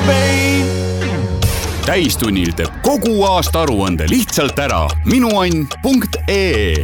täistunnil teeb kogu aasta aruande lihtsalt ära minuann.ee.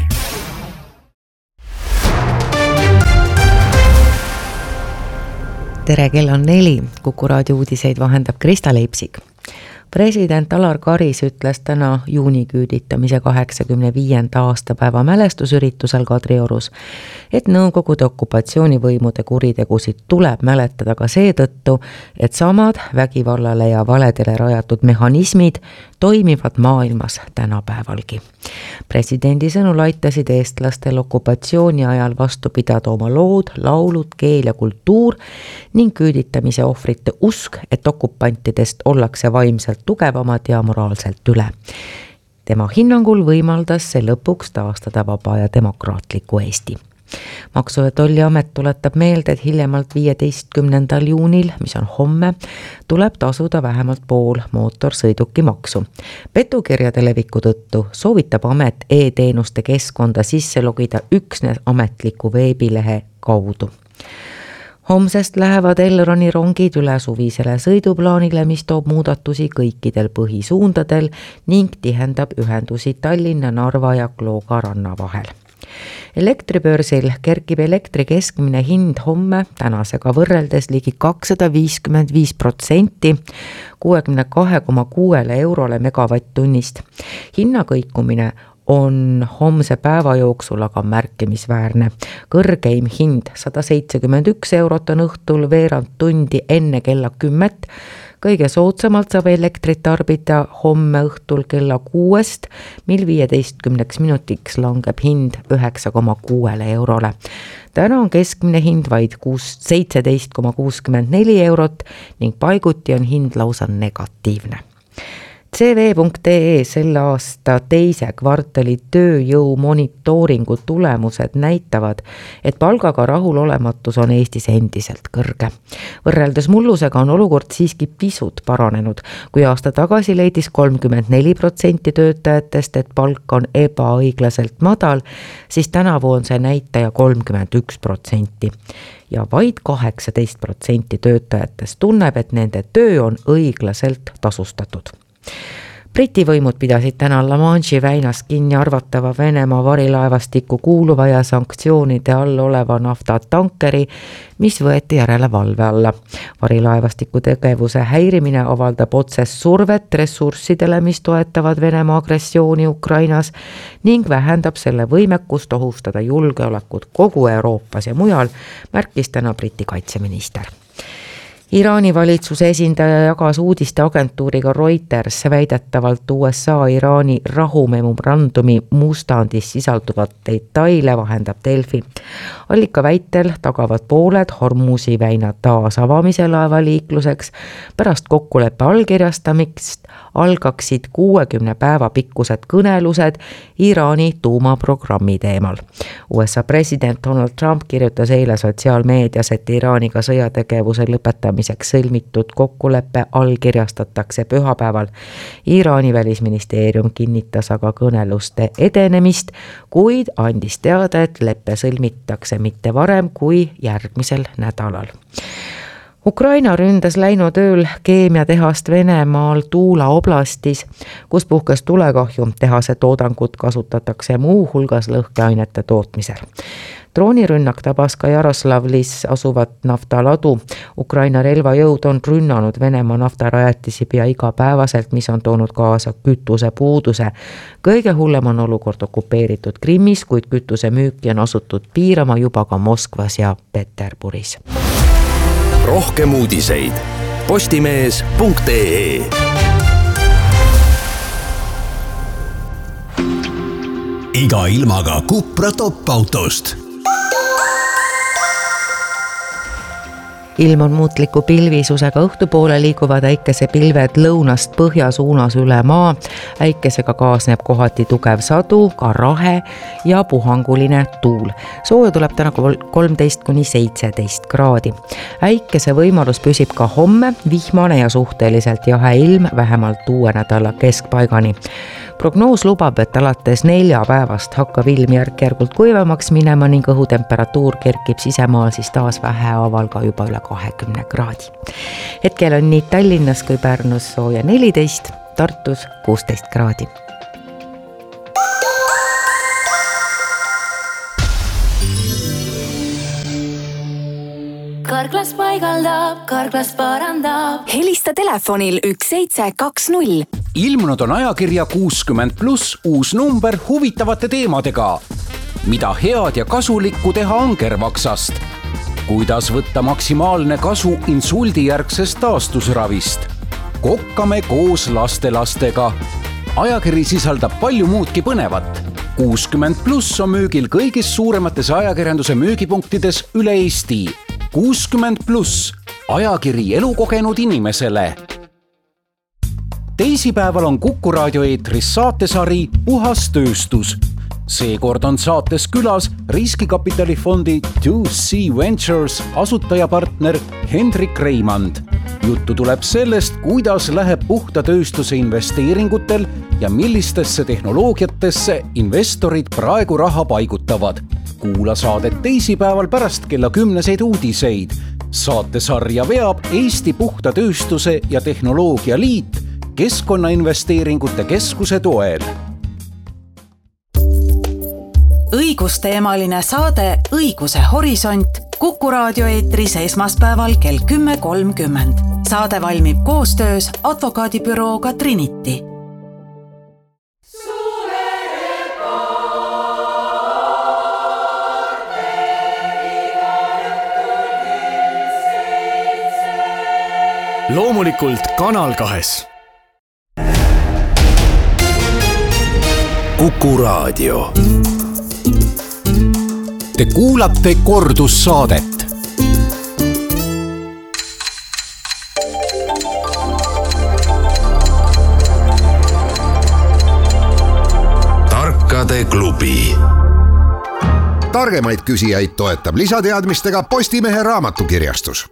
Tere, kell on 4. Kuku raadio uudiseid vahendab Krista Leipsik. President Alar Karis ütles täna juuniküüditamise 85. aastapäeva mälestusüritusel Kadriorus, et Nõukogude okupatsioonivõimude kuritegusid tuleb mäletada ka seetõttu, et samad vägivallale ja valedele rajatud mehhanismid toimivad maailmas tänapäevalgi. Presidendi sõnul aitasid eestlastel okupatsiooni ajal vastu pidada oma lood, laulud, keel ja kultuur ning küüditamise ohvrite usk, et okupantidest ollakse vaimselt tugevamad ja moraalselt üle. Tema hinnangul võimaldas see lõpuks taastada vaba ja demokraatliku Eesti. Maksu- ja Tolliamet tuletab meelde, et hiljemalt 15. juunil, mis on homme, tuleb tasuda vähemalt pool mootorsõidukimaksu. Petukirjade leviku tõttu soovitab amet e-teenuste keskkonda sisse logida üksnes ametliku veebilehe kaudu. Homsest lähevad Elroni rongid üle suvisele sõiduplaanile, mis toob muudatusi kõikidel põhisuundadel ning tihendab ühendusi Tallinna, Narva ja Klooga ranna vahel. Elektribörsil kerkib elektri keskmine hind homme tänasega võrreldes ligi 255%, 62,6 eurole megavatt-tunnist. Hinnakõikumine on homse päeva jooksul aga märkimisväärne. Kõrgeim hind 171 eurot on õhtul veerand tundi enne kella 10. Kõige soodsamalt saab elektrit tarbida homme õhtul kella 6, mil 15 minutiks langeb hind 9,6 eurole. Täna on keskmine hind vaid 17,64 eurot ning paiguti on hind lausa negatiivne. CV.ee selle aasta teise kvartali tööjõu monitooringu tulemused näitavad, et palgaga rahulolematus on Eestis endiselt kõrge. Võrreldes mullusega on olukord siiski pisut paranenud. Kui aasta tagasi leidis 34% töötajatest, et palk on ebaõiglaselt madal, siis tänavu on see näitaja 31%. Ja vaid 18% töötajatest tunneb, et nende töö on õiglaselt tasustatud. Briti võimud pidasid täna La Manche'i väinas kinni arvatava Venemaa varilaevastikku kuuluva ja sanktsioonide all oleva naftatankeri, mis võeti järelevalve alla. Varilaevastiku tegevuse häirimine avaldab otsest survet ressurssidele, mis toetavad Venemaa agressiooni Ukrainas ning vähendab selle võimekust ohustada julgeolekut kogu Euroopas ja mujal, märkis täna Briti kaitseminister. Iraani valitsuse esindaja jagas uudisteagentuuriga Reuters väidetavalt USA-Iraani rahumemorandumi mustandis sisalduvat detaile, vahendab Delfi. Allika väitel tagavad pooled Hormuzi väina taas avamise laevaliikluseks. Pärast kokkuleppe allkirjastamist algaksid 60 päeva pikkused kõnelused Iraani tuumaprogrammi teemal. USA president Donald Trump kirjutas eile sotsiaalmeedias, et Iraaniga sõjategevuse lõpetamiseks sõlmitud kokkuleppe allkirjastatakse pühapäeval. Iraani välisministeerium kinnitas aga kõneluste edenemist, kuid andis teada, et leppe sõlmitakse mitte varem kui järgmisel nädalal. Ukraina ründas läinud ööl keemiatehast Venemaal Tuula oblastis, kus puhkes tulekahju. Tehase toodangut kasutatakse muu hulgas lõhkeainete tootmisel. Droonirünnak tabas ka Jaroslavlis asuvat naftaladu. Ukraina relvajõud on rünnanud Venemaa naftarajatisi pea igapäevaselt, mis on toonud kaasa kütusepuuduse. Kõige hullem on olukord okupeeritud Krimmis, kuid kütuse müüki on asutud piirama juba ka Moskvas ja Peterburis. Rohkem uudiseid postimees.ee. Iga ilmaga Cupra top-autost. Ilm on muutliku pilvisusega, õhtupoole liiguvad äikesepilved lõunast põhja suunas üle maa. Äikesega kaasneb kohati tugev sadu, ka rahe ja puhanguline tuul. Sooja tuleb täna 13–17 kraadi. Äikese võimalus püsib ka homme, vihmane ja suhteliselt jahe ilm vähemalt uue nädala keskpaigani. Prognoos lubab, et alates 4 päevast hakkab ilm järk-järgult kuivamaks minema ning õhutemperatuur kerkib sisemaal siis taas vähehaaval ka juba üle 20 kraadi. Hetkel on nii Tallinnas kui Pärnus sooja 14, Tartus 16 kraadi. Karklas paigaldab, Karklas parandab. Helista telefonil 1720. Ilmunud on ajakirja 60+ uus number huvitavate teemadega. Mida head ja kasulikku teha angervaksast? Kuidas võtta maksimaalne kasu insuldijärgsest taastusravist? Kokkame koos lastelastega. Ajakiri sisaldab palju muudki põnevat. 60+ on müügil kõigis suuremates ajakirjanduse müügipunktides üle Eesti. 60+, ajakiri elukogenud inimesele. Teisipäeval on Kuku raadio eetris saatesari Puhas tööstus. Seekord on saates külas riskikapitalifondi 2C Ventures asutajapartner Hendrik Reimand. Juttu tuleb sellest, kuidas läheb puhta tööstuse investeeringutel ja millistesse tehnoloogiatesse investorid praegu raha paigutavad. Kuula saadet teisipäeval pärast kella 10 uudiseid. Saatesarja veab Eesti Puhta Tööstuse ja Tehnoloogia Liit Keskkonnainvesteeringute Keskuse toel. Õigusteemaline saade Õiguse horisont Kuku raadio eetris esmaspäeval kell 10.30. Saade valmib koostöös advokaadibürooga Trinity. Loomulikult Kanal 2. Kuku raadio. Te kuulate kordussaadet. Tarkade klubi. Targemaid küsijaid toetab lisateadmistega Postimehe raamatukirjastus.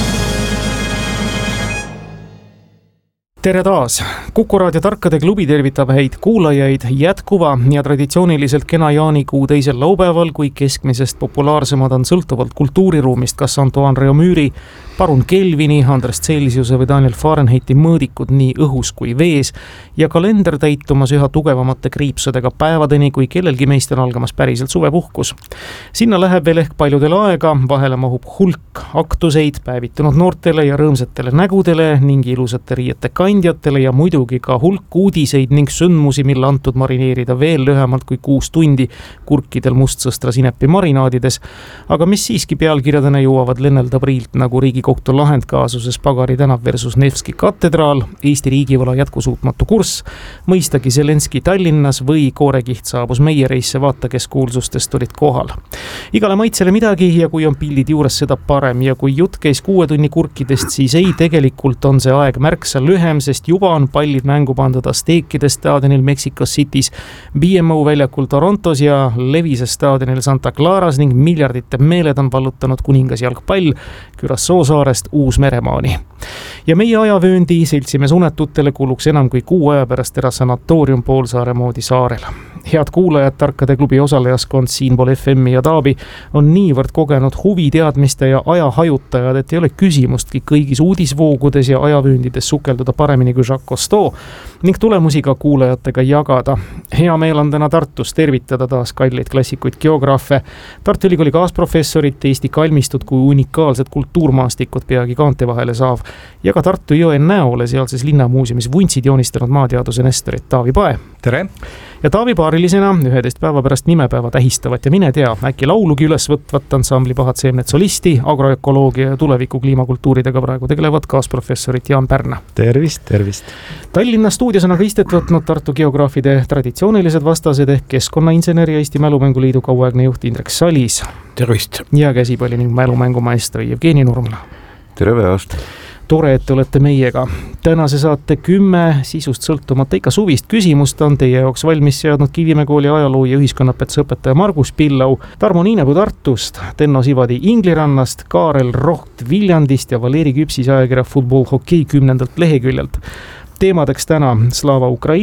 Tere taas! Kuku raadio Tarkade klubi tervitab häid kuulajaid jätkuva ja traditsiooniliselt kena jaanikuu teisel laupäeval, kui keskmisest populaarsemad on sõltuvalt kultuuriruumist, kas Antoine Réaumuri, Parun Kelvini, Andres Celsiuse või Daniel Fahrenheiti mõõdikud nii õhus kui vees ja kalender täitumas üha tugevamate kriipsudega päevadeni, kui kellelgi meist on algamas päriselt suvepuhkus. Sinna läheb veel ehk paljudel aega, vahele mahub hulk aktuseid päevitunud noortele ja rõõmsatele nägudele ning ilusate riiete kandjatele ja muidugi ka hulk uudiseid ning sündmusi, mille antud marineerida veel lühemalt kui 6 tundi kurkidel mustsõstra sinepi marinaadides, aga mis siiski pealkirjadena jõuavad lennelda priilt nagu Riigikohtu lahendkaasuses Pagari tänav versus Nevski katedraal, Eesti riigivõla jätkusuutmatu kurss, mõistagi Zelenski Tallinnas või koorekiht saabus meie reisse, vaata kes kuulsustest olid kohal. Igale maitsele midagi ja kui on pildid juures seda parem ja kui jutt käis 6 tunni kurkidest, siis ei, tegelikult on see aeg märksa lühem, sest juba on pallid mängu pandud Azteekide staadionil Mexico City's, BMO väljakul Torontos ja Levise staadionil Santa Claras ning miljardite meeled on vallutanud kuningas jalgpall Curaçao saarest Uus-Meremaani. Ja meie ajavööndi seltsimees unetutele kuuluks enam kui 6 aja pärast erasanatoorium Poolsaare moodi saarel. Head kuulajad, Tarkade klubi osalejaskond siinpool FM ja Taavi on niivõrd kogenud huviteadmiste ja ajahajutajad, et ei ole küsimustki kõigis uudisvoogudes ja ajavööndides sukelduda paremini kui Jacques Cousteau ning tulemusi ka kuulajatega jagada. Hea meel on täna Tartus tervitada taas kalleid klassikuid geograafe, Tartu Ülikooli kaasprofessorit, Eesti kalmistud kui unikaalsed kultuurmaastikud peagi kaante vahele saav ja ka Tartu jõe näole sealses linnamuuseumis vuntsid joonistanud maateaduse nestorit Taavi Pae. Tere! Ja Taavi paarilisena 11 päeva pärast nimepäeva tähistavat ja mine tea, äkki laulugi üles võtvat ansambli Pahad seemned solisti, agroökoloogia ja tuleviku kliimakultuuridega praegu tegelevad kaasprofessorit Jaan Pärna. Tervist, tervist! Tallinna stuudios on aga istet võtnud Tartu geograafide traditsioonilised vastased ehk keskkonnainsener ja Eesti Mälumänguliidu kauaegne juht Indrek Salis. Tervist! Ja käsipalli ning mälumängumaestri Jevgeni Nurmla. Tere päevast! Tore, et olete meiega. Tänase saate 10 sisust sõltumata ikka suvist küsimust on teie jaoks valmis seadnud Kivimäe kooli ajaloo ja ühiskonnapetsa õpetaja Margus Pillau, Tarmo Niinepuu Tartust, Tenno Sivadi Inglirannast, Kaarel Roht Viljandist ja Valeri Küpsis ajakirja Football Hokei 10. leheküljelt. Teemadeks täna Slava Ukraini,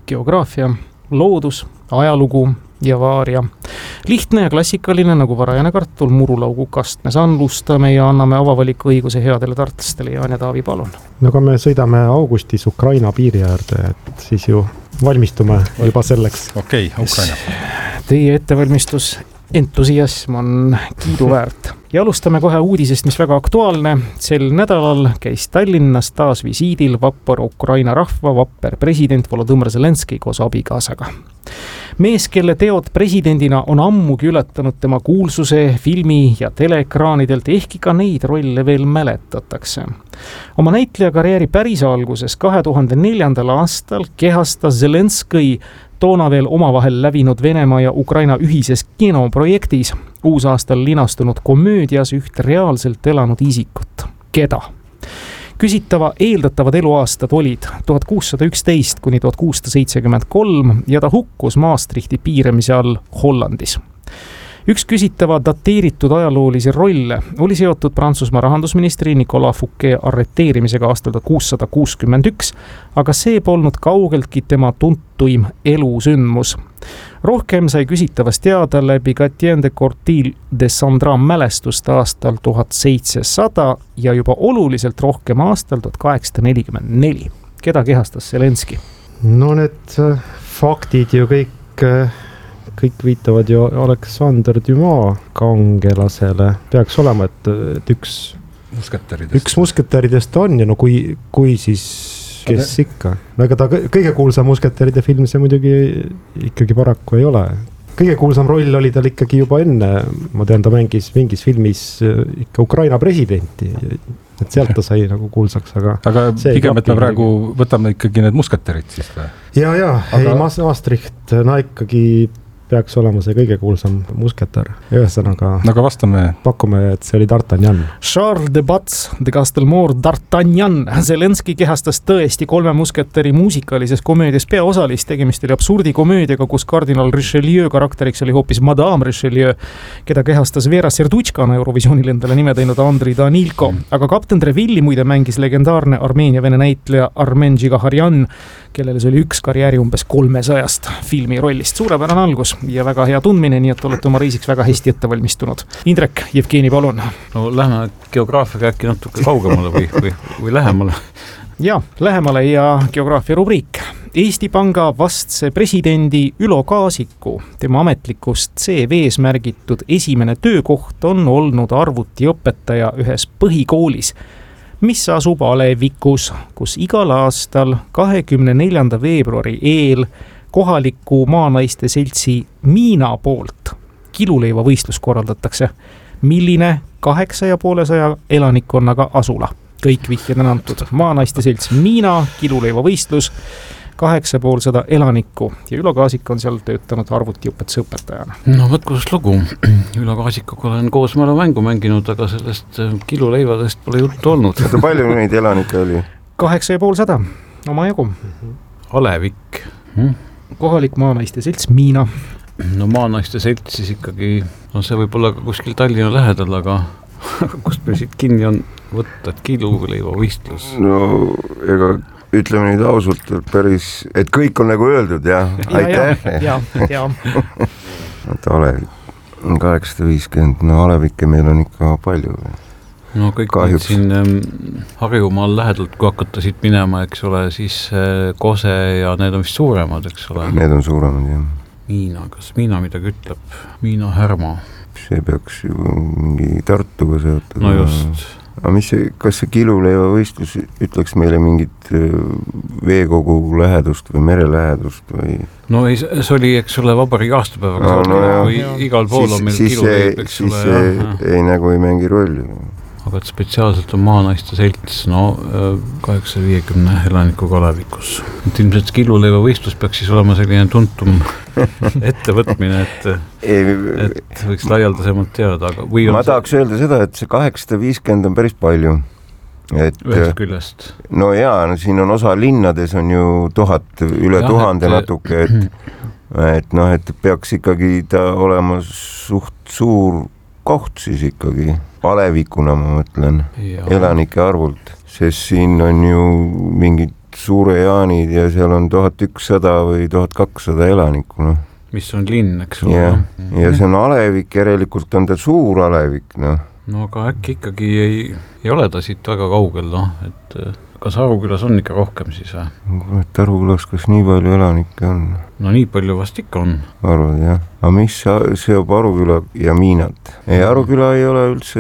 geograafia, loodus, ajalugu ja vaaria. Lihtne ja klassikaline nagu varajane kartul, murulaugu kastmes. Alustame ja anname avavaliku õiguse headele tartlastele. Jaan ja Taavi, palun. No kui me sõidame augustis Ukraina piiri äärde, et siis ju valmistume juba selleks. Okei, Ukraina. Teie ettevalmistus entusiasm on kiiduväärt. Ja alustame kohe uudisest, mis väga aktuaalne. Sel nädalal käis Tallinnas taas visiidil vapper Ukraina rahva vapper president Volodõmõr Zelenskõi koos abikaasaga. Mees, kelle teod presidendina on ammugi ületanud tema kuulsuse filmi- ja teleekraanidelt, ehkki ka neid rolle veel mäletatakse. Oma näitlejakarjääri päris alguses 2004. aastal kehastas Zelenskõi toona veel omavahel lävinud Venemaa ja Ukraina ühises kinoprojektis uusaastal linastunud komöödias üht reaalselt elanud isikut. Keda? Küsitava eeldatavad eluaastad olid 1611 kuni 1673 ja ta hukkus Maastrichti piiramise all Hollandis. Üks küsitava dateeritud ajaloolisi rolle oli seotud Prantsusmaa rahandusministri Nicolas Fouquet arreteerimisega aastal 1661, aga see polnud kaugeltki tema tuntuim elusündmus. Rohkem sai küsitavast teada läbi Gatien de Cortil de Sandra mälestust aastal 1700 ja juba oluliselt rohkem aastal 1844. Keda kehastas Zelenskõi? No need faktid ju kõik viitavad ju Alexander Dumas kangelasele. Peaks olema, et üks musketäridest on ja no kui siis kes ikka. No ega ta kõige kuulsam musketäride film see muidugi ikkagi paraku ei ole. Kõige kuulsam roll oli tal ikkagi juba enne. Ma tean, ta mängis mingis filmis ikka Ukraina presidenti. Et sealt ta sai nagu kuulsaks, aga pigem, et me praegu võtame ikkagi need musketärid siis või? Ja, Maastricht, ikkagi peaks olema see kõige kuulsam musketär. Ühesõnaga pakume, et see oli D'Artagnan. Charles de Batz de Castelmore D'Artagnan. Zelenskõi kehastas tõesti 3 musketäri muusikalises komöödias peaosalist. Tegemist oli absurdi komöödiaga, kus kardinal Richelieu karakteriks oli hoopis Madame Richelieu, keda kehastas Vera Serdutškana Eurovisioonil endale nime teinud Andrei Danilko. Aga kapten Trevilli muide mängis legendaarne Armeenia-Vene näitleja Armen Džigaharjan, kellele see oli üks karjääri umbes 300 filmi rollist. Suurepärane algus ja väga hea tundmine, nii et olete oma reisiks väga hästi ette valmistunud. Indrek, Jevgeni, palun. No lähme geograafiaga äkki natuke kaugemale või lähemale. Ja, lähemale ja geograafia rubriik. Eesti Panga vastse presidendi Ülo Kaasiku, tema ametlikust CV-s märgitud esimene töökoht on olnud arvutiõpetaja ühes põhikoolis, mis asub Alevikus, kus igal aastal 24. veebruari eel kohaliku maanaiste seltsi Miina poolt kiluleivavõistlus korraldatakse. Milline 850 elanikkonnaga asula? Kõik vihjed on antud. Maanaiste selts Miina, kiluleivavõistlus, 850 elanikku ja Ülo Kaasik on seal töötanud arvutiõpetuse õpetajana. No võt kus lugu. Ülo Kaasikuga olen koos mängu mänginud, aga sellest kiluleivadest pole juttu olnud. Palju neid elanikke oli? 850, oma jagu. Alevik. Kohalik maanaiste selts Miina. No maanaiste selts siis ikkagi, see võib olla ka kuskil Tallinna lähedal, aga kust me siit kinni on võtta, et kiluleivavõistlus? No ega ütleme nüüd ausalt, et kõik on nagu öeldud, jah? Aitäh! Ja. Alevik, 850, no Alevikke meil on ikka palju. No kõik siin Harjumaal lähedalt, kui hakata siit minema, eks ole, siis Kose ja need on vist suuremad, eks ole? Need on suuremad, jah. Miina, kas Miina midagi ütleb? Miina Härma. See peaks ju mingi Tartuga seotud. No just. Aga kas see kiluleivavõistlus ütleks meile mingit veekogu lähedust või mere lähedust või? No ei, see oli, eks ole, vabariigi aastapäevaga, kui igal pool on meil kiluleib, eks ole. Siis ei nagu ei mängi rolli. Aga spetsiaalselt on maanaiste selts, 850 elanikuga Alevikus. Et ilmselt kiluleivavõistlus peaks siis olema selline tuntum ettevõtmine, et võiks laialdasemalt teada. Ma tahaks öelda seda, et see 850 on päris palju. Ühest küljest. No jaa, siin on osa linnades on ju 1000, üle 1000 natuke, et peaks ikkagi ta olema suht suur koht siis ikkagi. Alevikuna ma mõtlen elanike arvult, sest siin on ju mingid Suure-Jaanid ja seal on 1100 või 1200 elanikku, noh. Mis on linn, eks ole. Ja see on alevik, järelikult on ta suur alevik, noh. No aga äkki ikkagi ei ole ta siit väga kaugel, noh, et kas Arukülas on ikka rohkem siis või? Et Arukülas kas nii palju elanikke on? No nii palju vast ikka on. Arvad, jah. Aga mis seob Aruküla ja Miinat? Aruküla ei ole üldse